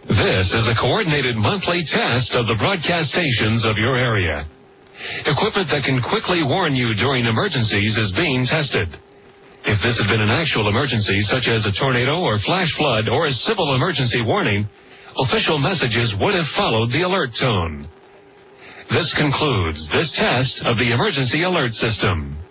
This is a coordinated monthly test of the broadcast stations of your area. Equipment that can quickly warn you during emergencies is being tested. If this had been an actual emergency, such as a tornado or flash flood or a civil emergency warning, official messages would have followed the alert tone. This concludes this test of the emergency alert system.